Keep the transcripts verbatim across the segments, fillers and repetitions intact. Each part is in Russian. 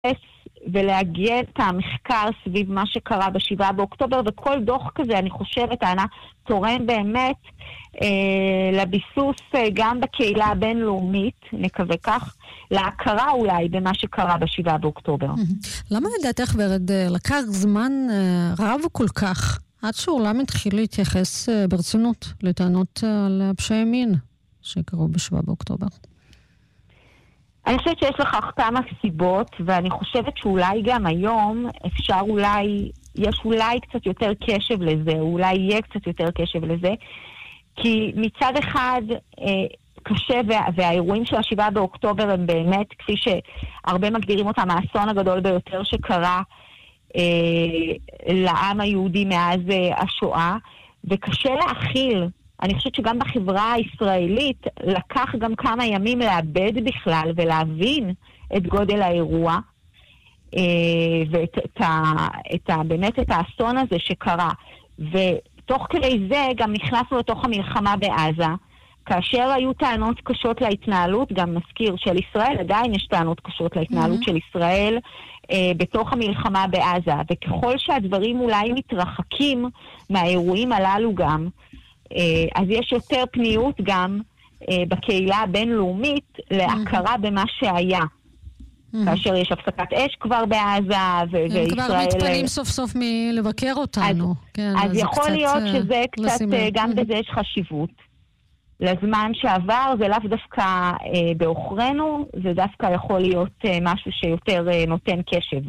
ולהגיע את המחקר סביב מה שקרה בשבעה באוקטובר, וכל דוח כזה, אני חושבת, אנה, תורם באמת אה, לביסוס אה, גם בקהילה הבינלאומית, נקווה כך, להכרה אולי במה שקרה בשבעה באוקטובר. למה לדעתך, ורד, לקח זמן אה, רב כל כך, עד שהעולם התחיל להתייחס אה, ברצינות לטענות אה, על פשעי מין שקרו בשבעה באוקטובר? אני חושבת שיש לכך כמה סיבות, ואני חושבת שאולי גם היום אפשר אולי, יש אולי קצת יותר קשב לזה, אולי יהיה קצת יותר קשב לזה, כי מצד אחד אה, קשה, וה, והאירועים של השבעה באוקטובר הם באמת, כפי שהרבה מגדירים אותם, האסון הגדול ביותר שקרה אה, לעם היהודי מאז אה, השואה, וקשה להכיל. אני חושבת שגם בחברה הישראלית לקח גם כמה ימים לאבד בכלל ולהבין את גודל האירוע ואת את ה, את ה, באמת את האסון הזה שקרה. ותוך כדי זה גם נכנסנו לתוך המלחמה בעזה, כאשר היו טענות קשות להתנהלות, גם נזכיר של ישראל, עדיין יש טענות קשות להתנהלות mm-hmm. של ישראל אה, בתוך המלחמה בעזה. וככל שהדברים אולי מתרחקים מהאירועים הללו גם, אז יש יותר פניות גם בקהילה הבינלאומית להכרה במה שהיה. כאשר יש הפסקת אש כבר בעזה, וישראל... כבר מתפנים סוף סוף מלבקר אותנו. אז יכול להיות שזה קצת, גם בזה יש חשיבות. לזמן שעבר, זה לאו דווקא באוכרנו, זה דווקא יכול להיות משהו שיותר נותן קשב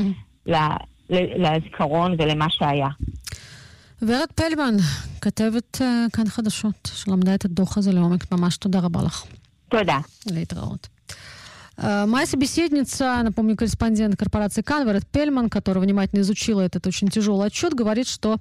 לזיכרון ולמה שהיה. ורד פלמן, כתבת uh, כאן חדשות, שלמדה את הדוח הזה לעומק. ממש תודה רבה לך. תודה. להתראות. Моя собеседница, напомню, корреспондент корпорации «Кан», Верет Пельман, которая внимательно изучила этот очень тяжелый отчет, говорит, что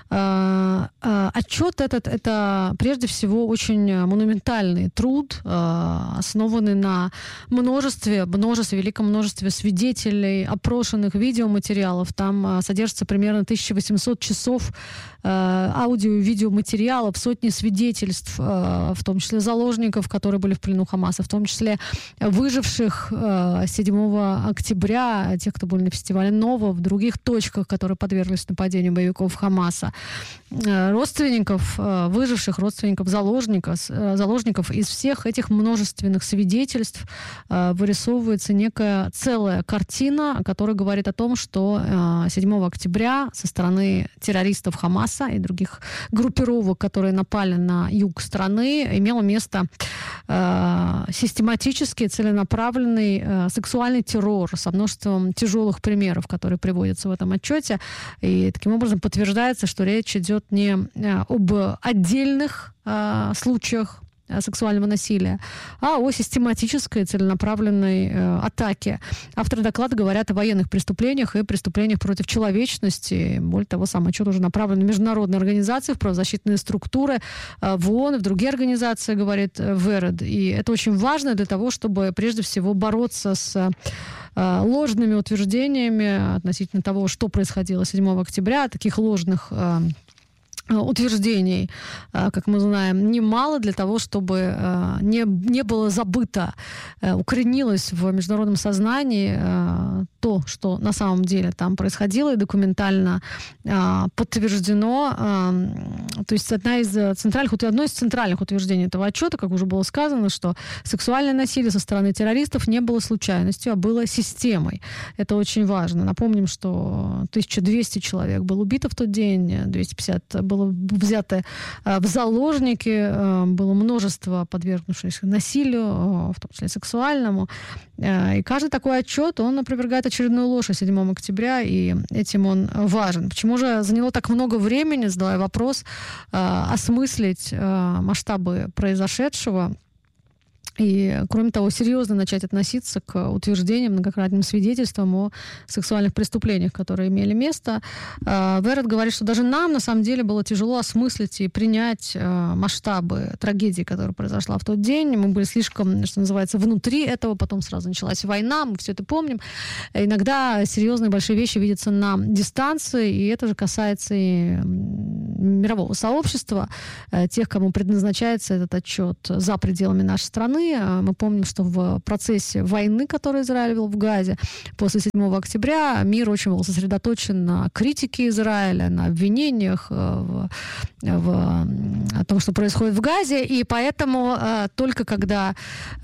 э, э, отчет этот – это прежде всего очень монументальный труд, э, основанный на множестве, множестве, великом множестве свидетелей, опрошенных видеоматериалов. Там э, содержится примерно тысяча восемьсот часов э, аудио- и видеоматериалов, сотни свидетельств, э, в том числе заложников, которые были в плену Хамаса, в том числе выживших седьмого октября, тех, кто были на фестивале «Нова», в других точках, которые подверглись нападению боевиков Хамаса, родственников выживших, родственников заложников, заложников. Из всех этих множественных свидетельств вырисовывается некая целая картина, которая говорит о том, что седьмого октября со стороны террористов Хамаса и других группировок, которые напали на юг страны, имело место систематически, целенаправленный э, сексуальный террор со множеством тяжелых примеров, которые приводятся в этом отчете. И таким образом подтверждается, что речь идет не э, об отдельных э, случаях сексуального насилия, а о систематической целенаправленной э, атаке. Авторы доклада говорят о военных преступлениях и преступлениях против человечности. Более того, сам отчет уже направлен на международные организации, в правозащитные структуры, э, в ООН и в другие организации, говорит Веред. И это очень важно для того, чтобы прежде всего бороться с э, ложными утверждениями относительно того, что происходило седьмого октября, таких ложных э, утверждений, как мы знаем, немало для того, чтобы не, не было забыто, укоренилось в международном сознании то, что на самом деле там происходило, и документально подтверждено. То есть одна из центральных, одно из центральных утверждений этого отчета, как уже было сказано, что сексуальное насилие со стороны террористов не было случайностью, а было системой. Это очень важно. Напомним, что тысяча двести человек было убито в тот день, двести пятьдесят было взято в заложники, было множество подвергнувшихся насилию, в том числе сексуальному. И каждый такой отчет, он опровергает очередную ложь о седьмого октября, и этим он важен. Почему же заняло так много времени, задавая вопрос, осмыслить масштабы произошедшего? И, кроме того, серьезно начать относиться к утверждениям, многократным свидетельствам о сексуальных преступлениях, которые имели место. Верет говорит, что даже нам, на самом деле, было тяжело осмыслить и принять масштабы трагедии, которая произошла в тот день. Мы были слишком, что называется, внутри этого, потом сразу началась война, мы все это помним. Иногда серьезные большие вещи видятся на дистанции, и это же касается и мирового сообщества, тех, кому предназначается этот отчет за пределами нашей страны. Мы помним, что в процессе войны, которую Израиль вел в Газе после седьмого октября, мир очень был сосредоточен на критике Израиля, на обвинениях в, в о том, что происходит в Газе, и поэтому только когда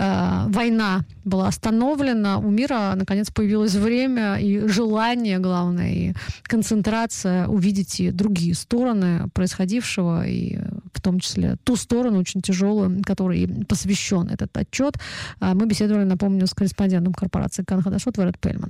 война была остановлена, у мира наконец появилось время и желание, главное, и концентрация увидеть и другие стороны происходившего, и в том числе ту сторону очень тяжелую, которой посвящен этот отчет. Мы беседовали, напомню, с корреспондентом корпорации Кан Хадашот Верет Пельман.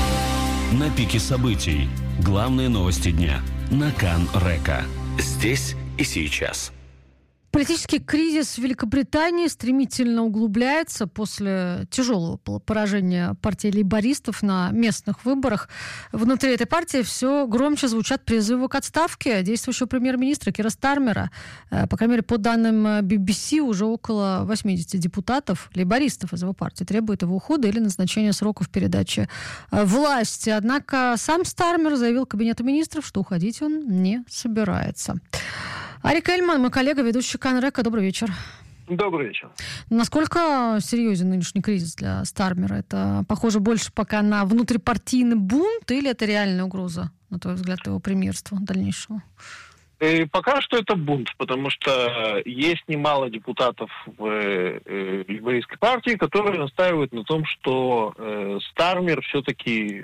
На пике событий. Главные новости дня на Кан Река. Здесь и сейчас. Политический кризис в Великобритании стремительно углубляется после тяжелого поражения партии лейбористов на местных выборах. Внутри этой партии все громче звучат призывы к отставке действующего премьер-министра Кира Стармера. По крайней мере, по данным би би си, уже около восемьдесят депутатов, лейбористов из его партии, требуют его ухода или назначения сроков передачи власти. Однако сам Стармер заявил Кабинету министров, что уходить он не собирается. Арик Эльман, мой коллега, ведущий Кан Река. Добрый вечер. Добрый вечер. Насколько серьезен нынешний кризис для Стармера? Это похоже больше пока на внутрипартийный бунт или это реальная угроза, на твой взгляд, его премьерства дальнейшего? И пока что это бунт, потому что есть немало депутатов в э, лейбористской партии, которые настаивают на том, что э, Стармер все-таки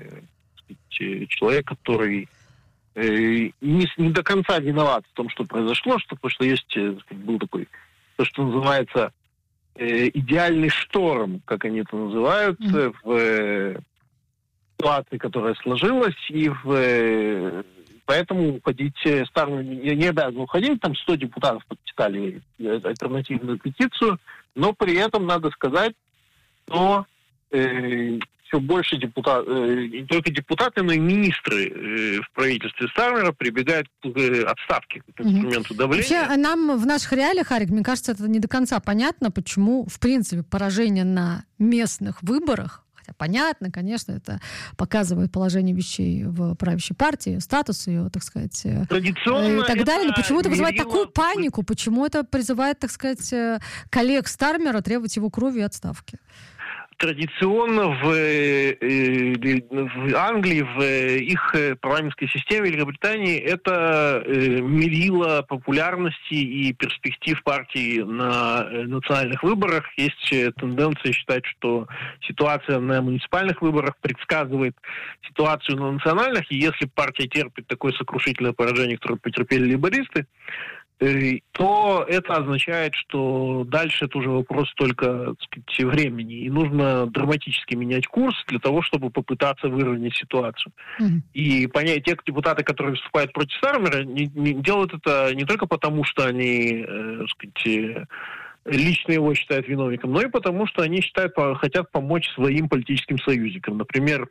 э, человек, который Не, не до конца виноват в том, что произошло, что, потому что есть, был такой, то, что называется, э, идеальный шторм, как они это называют, mm-hmm. в э, ситуации, которая сложилась, и в, э, поэтому уходить Стармер не, не обязан уходить, там сто депутатов подписали альтернативную петицию, но при этом надо сказать, что э, все больше депутатов, э, не только депутаты, но и министры э, в правительстве Стармера прибегают к э, отставке, к инструменту давления. Вообще, нам в наших реалиях, Арик, мне кажется, это не до конца понятно, почему, в принципе, поражение на местных выборах, хотя понятно, конечно, это показывает положение вещей в правящей партии, статус ее, так сказать, традиционно и так далее. Но почему это вызывает мерило... такую панику? Почему это призывает, так сказать, коллег Стармера требовать его крови и отставки? Традиционно в, в Англии, в их парламентской системе Великобритании это мерило популярности и перспектив партии на национальных выборах. Есть тенденция считать, что ситуация на муниципальных выборах предсказывает ситуацию на национальных, и если партия терпит такое сокрушительное поражение, которое потерпели лейбористы, то это означает, что дальше это уже вопрос только, так сказать, времени. И нужно драматически менять курс для того, чтобы попытаться выровнять ситуацию. Mm-hmm. И понять, те депутаты, которые выступают против Стармера, не, не делают это не только потому, что они, э, так сказать, лично его считают виновником, но и потому, что они считают, хотят помочь своим политическим союзникам. Например,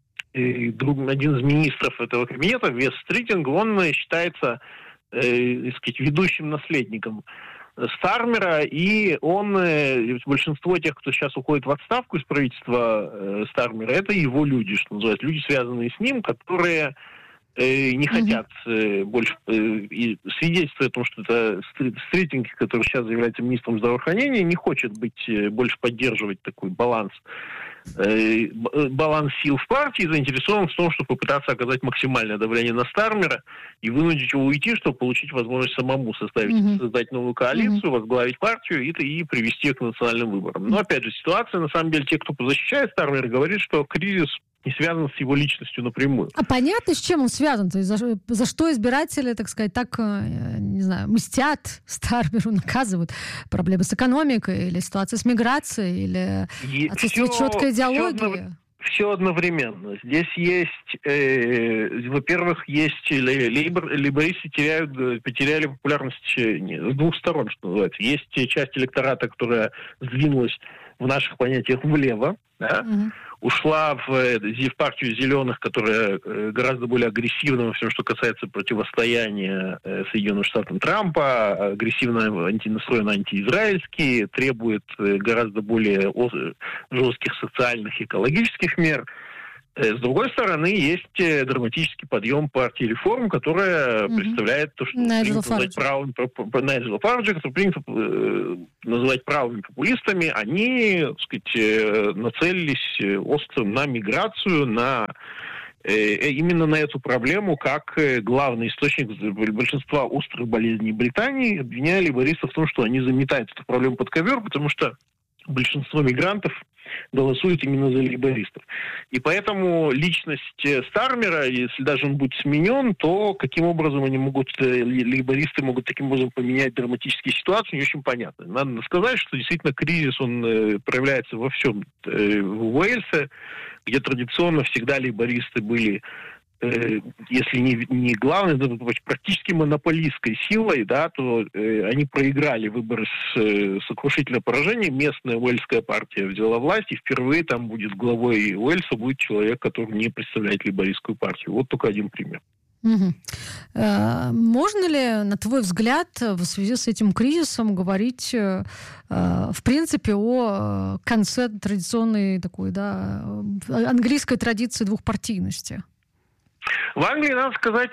один из министров этого кабинета, Вес Стритинг, он считается Э, сказать, ведущим наследником Стармера, и он, э, большинство тех, кто сейчас уходит в отставку из правительства э, Стармера, это его люди, что называется, люди, связанные с ним, которые э, не mm-hmm. хотят э, больше, э, и свидетельствуют о том, что это Стритинг, который сейчас является министром здравоохранения, не хочет быть, э, больше поддерживать такой баланс баланс сил в партии, заинтересован в том, чтобы попытаться оказать максимальное давление на Стармера и вынудить его уйти, чтобы получить возможность самому составить, mm-hmm. создать новую коалицию, mm-hmm. возглавить партию и, и привести ее к национальным выборам. Но, опять же, ситуация, на самом деле, те, кто защищает Стармера, говорит, что кризис не связан с его личностью напрямую. А понятно, с чем он связан? То есть за, за что избиратели, так сказать, так, не знаю, мстят Стармеру, наказывают? Проблемы с экономикой или ситуация с миграцией, или и отсутствие все, четкой идеологии? Все, одно, все одновременно. Здесь есть, э, во-первых, есть лейбор, лейбористы теряют, потеряли популярность с двух сторон, что называется. Есть часть электората, которая сдвинулась в наших понятиях влево, да, угу. ушла в, в партию зеленых, которая гораздо более агрессивна во всем, что касается противостояния Соединенным Штатам Трампа, агрессивно антинастроена антиизраильски, требует гораздо более жестких социальных и экологических мер. С другой стороны, есть драматический подъем партии реформ, которая mm-hmm. представляет то, что Найджела принято называть правым, Найджела Фарджа, который принято э, называть правыми популистами. Они, так сказать, нацелились острым на миграцию, на э, именно на эту проблему, как главный источник большинства острых болезней Британии. Обвиняли лейбористов в том, что они заметают эту проблему под ковер, потому что большинство мигрантов голосуют именно за лейбористов. И поэтому личность Стармера, если даже он будет сменен, то каким образом они могут, лейбористы могут таким образом поменять драматические ситуации, не очень понятно. Надо сказать, что действительно кризис, он проявляется во всем. В Уэльсе, где традиционно всегда лейбористы были, если не, не главной, то практически монополистской силой, да, то э, они проиграли выборы с э, сокрушительным поражением. Местная уэльская партия взяла власть, и впервые там будет главой Уэльса будет человек, который не представляет лейбористскую партию. Вот только один пример. Угу. Э, можно ли, на твой взгляд, в связи с этим кризисом говорить, э, в принципе, о конце традиционной такой, да, английской традиции двухпартийности? В Англии, надо сказать,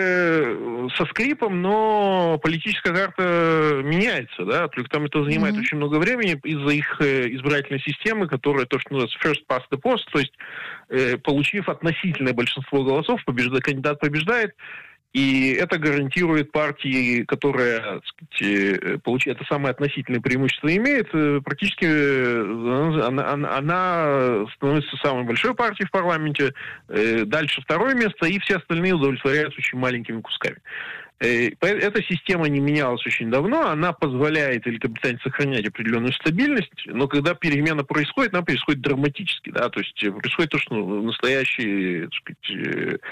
со скрипом, но политическая карта меняется, да, только там это занимает mm-hmm. очень много времени из-за их избирательной системы, которая то, что называется first past the post, то есть получив относительное большинство голосов, побежда, кандидат побеждает, и это гарантирует партии, которая, так сказать, получает это самое относительное преимущество имеет, практически она, она, она становится самой большой партией в парламенте, дальше второе место, и все остальные удовлетворяются очень маленькими кусками. Эта система не менялась очень давно, она позволяет Великобритании сохранять определенную стабильность, но когда перемена происходит, она происходит драматически, да, то есть происходит то, что настоящие, так сказать,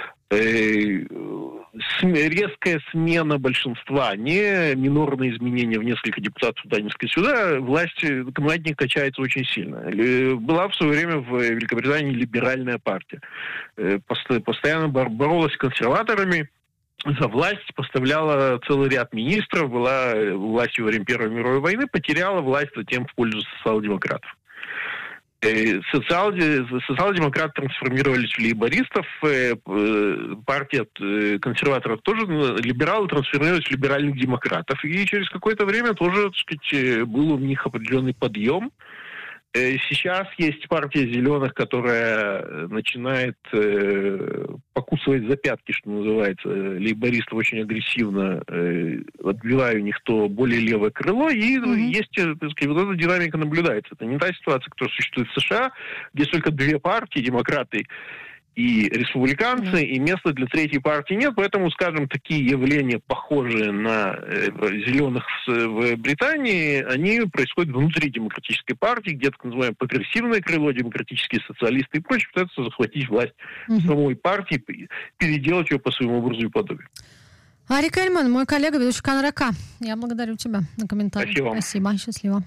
резкая смена большинства, не минорные изменения в несколько депутатов туда, несколько сюда, власть командник качается очень сильно. Была в свое время в Великобритании либеральная партия. Постоянно боролась с консерваторами за власть, поставляла целый ряд министров, была властью во время Первой мировой войны, потеряла власть затем в пользу социал-демократов. Социал-демократы трансформировались в лейбористов, партия консерваторов тоже, либералы трансформировались в либеральных демократов, и через какое-то время тоже, так сказать, был у них определенный подъем. Сейчас есть партия зеленых, которая начинает э, покусывать за пятки, что называется, лейбористов очень агрессивно, э, отбивая у них то более левое крыло, и mm-hmm. есть, так сказать, вот эта динамика наблюдается. Это не та ситуация, которая существует в США, где только две партии, демократы и республиканцы, mm-hmm. и места для третьей партии нет, поэтому, скажем, такие явления, похожие на э, зеленых в, в Британии, они происходят внутри демократической партии, где так называемое прогрессивное крыло, демократические социалисты и прочее пытаются захватить власть mm-hmm. самой партии, переделать ее по своему образу и подобию. Арик Эльман, мой коллега, ведущий Кан Река. Я благодарю тебя за комментарий. Спасибо. Спасибо. Счастливо.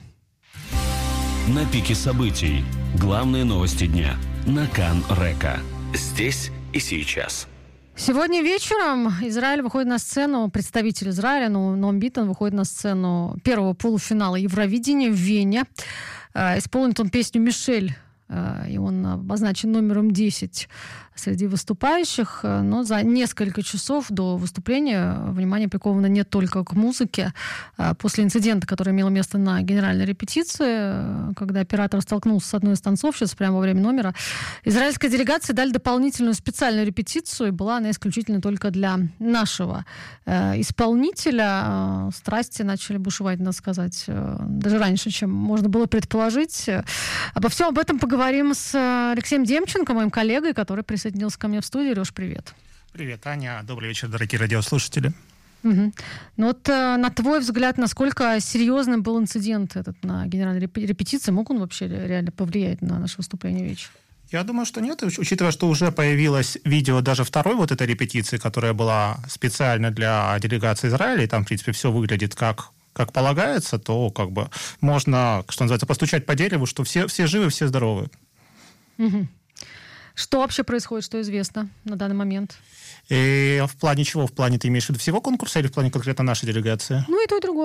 На пике событий. Главные новости дня на Кан Река. Здесь и сейчас. Сегодня вечером Израиль выходит на сцену, представитель Израиля, ну, Ноам Биттон, выходит на сцену первого полуфинала Евровидения в Вене. Исполнит он песню «Мишель», и он обозначен номером десять среди выступающих, но за несколько часов до выступления внимание приковано не только к музыке. После инцидента, который имел место на генеральной репетиции, когда оператор столкнулся с одной из танцовщиц прямо во время номера, израильская делегация дали дополнительную специальную репетицию, и была она исключительно только для нашего исполнителя. Страсти начали бушевать, надо сказать, даже раньше, чем можно было предположить. Обо всем об этом поговорим с Алексеем Демченко, моим коллегой, который присоединился ко мне в студии. Леш, привет. Привет, Аня. Добрый вечер, дорогие радиослушатели. Угу. Ну вот, на твой взгляд, насколько серьезным был инцидент этот на генеральной репетиции? Мог он вообще реально повлиять на наше выступление вечера? Я думаю, что нет, учитывая, что уже появилось видео даже второй вот этой репетиции, которая была специально для делегации Израиля, и там, в принципе, все выглядит как... как полагается, то как бы можно, что называется, постучать по дереву, что все, все живы, все здоровы. Угу. Что вообще происходит, что известно на данный момент? И в плане чего? В плане ты имеешь в виду всего конкурса или в плане конкретно нашей делегации? Ну и то, и другое.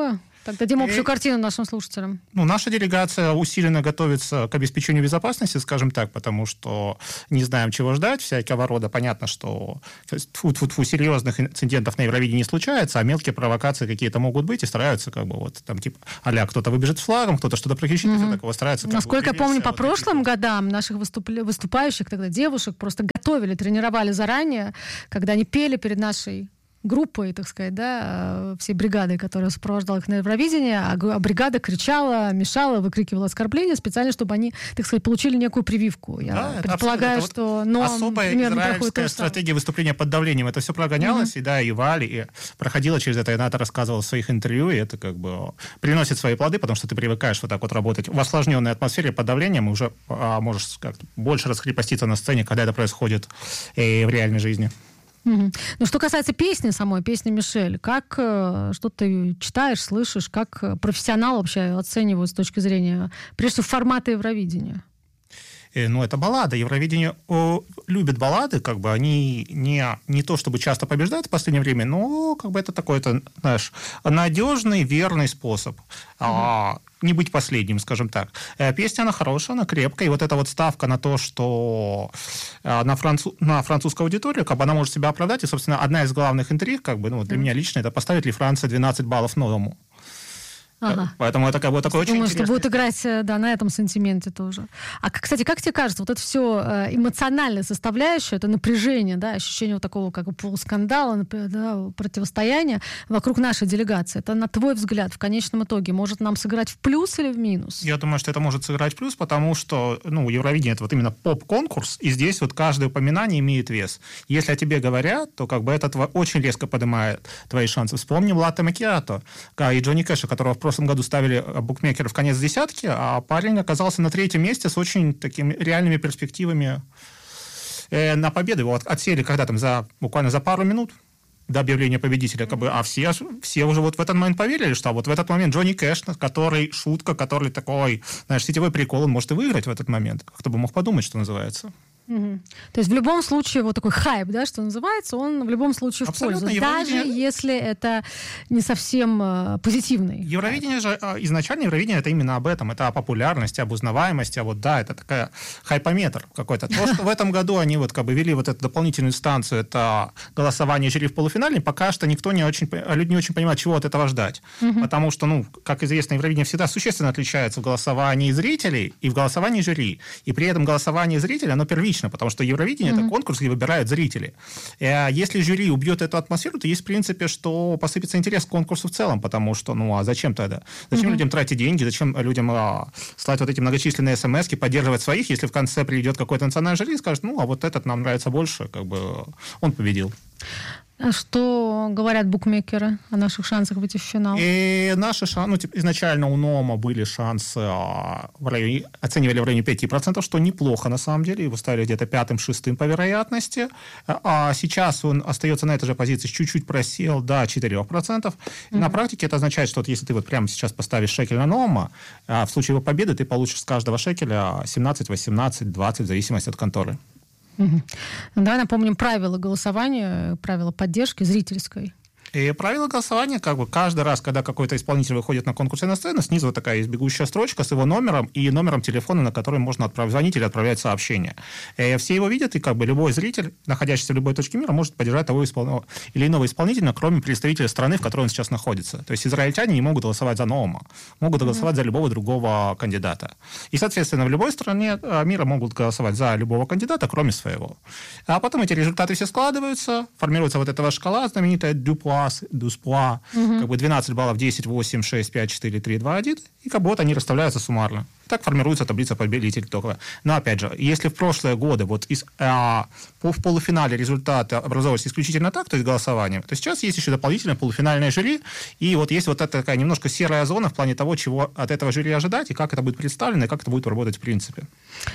Так, дадим общую и, картину нашим слушателям. Ну, наша делегация усиленно готовится к обеспечению безопасности, скажем так, потому что не знаем, чего ждать, всякого рода. Понятно, что тьфу-тьфу-тьфу, серьезных инцидентов на Евровидении не случается, а мелкие провокации какие-то могут быть, и стараются как бы вот там типа а-ля кто-то выбежит с флагом, кто-то что-то прокричит, угу. и все такого стараются. Насколько я помню, по вот прошлым годам наших выступ... выступающих тогда девушек просто готовили, тренировали заранее, когда они пели перед нашей группой, так сказать, да, всей бригадой, которая сопровождала их на Евровидении, а бригада кричала, мешала, выкрикивала оскорбления специально, чтобы они, так сказать, получили некую прививку. Я да, предполагаю, это что... Но особая израильская стратегия выступления под давлением. Это все прогонялось, mm-hmm. и да, и Вали, и проходила через это, и она это рассказывала в своих интервью, и это как бы приносит свои плоды, потому что ты привыкаешь вот так вот работать в осложненной атмосфере под давлением, и уже а, можешь как-то больше раскрепоститься на сцене, когда это происходит и в реальной жизни. Угу. Ну, что касается песни самой, песни Мишель, как, что ты читаешь, слышишь, как профессионал вообще оценивают с точки зрения, прежде всего, формата Евровидения? Ну, это баллада. Евровидение о, любит баллады, как бы они не, не то чтобы часто побеждают в последнее время, но как бы это такой, это, знаешь, надежный, верный способ. Угу. А, не быть последним, скажем так. Песня, она хорошая, она крепкая, и вот эта вот ставка на то, что на, француз, на французскую аудиторию, как бы она может себя оправдать, и, собственно, одна из главных интриг, как бы, ну, для mm. меня лично, это поставит ли Франция двенадцать баллов новому. Ага. Поэтому это как бы такой очень Думаю, интересный... что будет играть, да, на этом сантименте тоже. А, кстати, как тебе кажется, вот это все эмоциональная составляющая, это напряжение, да, ощущение вот такого как бы полускандала, да, противостояния вокруг нашей делегации, это, на твой взгляд, в конечном итоге может нам сыграть в плюс или в минус? Я думаю, что это может сыграть в плюс, потому что, ну, Евровидение — это вот именно поп-конкурс, и здесь вот каждое упоминание имеет вес. Если о тебе говорят, то как бы это очень резко поднимает твои шансы. Вспомним Латте Макиато и Джонни Кэша, которого в прошлом году ставили букмекеры в конец десятки, а парень оказался на третьем месте с очень такими реальными перспективами э, на победу. Его отсели когда там за, буквально за пару минут до объявления победителя, как бы, а все, все уже вот в этот момент поверили, что вот в этот момент Джонни Кэш, который шутка, который такой, знаешь, сетевой прикол, он может и выиграть в этот момент. Кто бы мог подумать, что называется. Угу. То есть в любом случае вот такой хайп, да, что называется, он в любом случае абсолютно. в пользу, Евровидение... даже если это не совсем э, позитивный. Евровидение же, изначально Евровидение — это именно об этом, это о популярности, об узнаваемости, а вот да, это такая хайпометр какой-то. То, что в этом году они вот как бы вели вот эту дополнительную станцию, это голосование жюри в полуфинале, пока что никто не очень, люди не очень понимают, чего от этого ждать. Угу. Потому что, ну, как известно, Евровидение всегда существенно отличается в голосовании зрителей и в голосовании жюри. И при этом голосование зрителей, оно первично, потому что Евровидение mm-hmm. — это конкурс, где выбирают зрители. Если жюри убьет эту атмосферу, то есть, в принципе, что посыпется интерес к конкурсу в целом, потому что, ну, а зачем тогда? Зачем mm-hmm. людям тратить деньги, зачем людям а, слать вот эти многочисленные смс-ки, поддерживать своих, если в конце придет какой-то национальный жюри и скажет, ну, а вот этот нам нравится больше, как бы он победил. А что говорят букмекеры о наших шансах выйти в финал? И наши шансы, ну, типа, изначально у НОМа были шансы, а, в районе, оценивали в районе пять процентов, что неплохо на самом деле, его ставили где-то пятым-шестым по вероятности. А сейчас он остается на этой же позиции, чуть-чуть просел до четырех процентов. Mm-hmm. На практике это означает, что вот если ты вот прямо сейчас поставишь шекель на НОМа, а в случае его победы ты получишь с каждого шекеля семнадцать, восемнадцать, двадцать в зависимости от конторы. Угу. Давай напомним правила голосования, правила поддержки зрительской. И правило голосования, как бы каждый раз, когда какой-то исполнитель выходит на конкурс на сцену, снизу вот такая есть бегущая строчка с его номером и номером телефона, на который можно отправить, звонить или отправлять сообщение. И все его видят, и как бы любой зритель, находящийся в любой точке мира, может поддержать того испол... или иного исполнителя, кроме представителя страны, в которой он сейчас находится. То есть израильтяне не могут голосовать за Ноама, могут голосовать mm-hmm. за любого другого кандидата. И, соответственно, в любой стране мира могут голосовать за любого кандидата, кроме своего. А потом эти результаты все складываются, формируется вот эта шкала знаменитая Дюпуа, Дуспуа, угу. как бы двенадцать баллов, десять, восемь, шесть, пять, четыре, три, два, один, и как бы вот они расставляются суммарно. Так формируется таблица победителей только. Но опять же, если в прошлые годы вот из, а, по, в полуфинале результаты образовывались исключительно так, то есть голосованием, то сейчас есть еще дополнительное полуфинальное жюри, и вот есть вот эта такая немножко серая зона в плане того, чего от этого жюри ожидать, и как это будет представлено, и как это будет работать в принципе.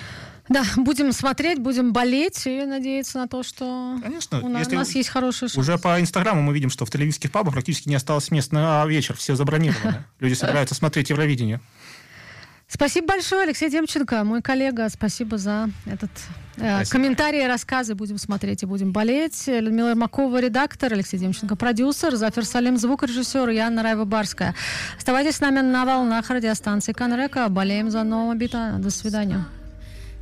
Да, будем смотреть, будем болеть и надеяться на то, что Конечно, у, нас, у нас есть хорошие шансы. Уже по Инстаграму мы видим, что в тель-авивских пабах практически не осталось мест на вечер, все забронированы. Люди собираются смотреть Евровидение. Спасибо большое, Алексей Демченко, мой коллега. Спасибо за этот э, комментарий и рассказы. Будем смотреть и будем болеть. Людмила Ермакова, редактор, Алексей Демченко, продюсер, Зафир Салим, звукорежиссер, я Анна Раева-Барская. Оставайтесь с нами на волнах радиостанции Кан Река. Болеем за Нового Бита. До свидания.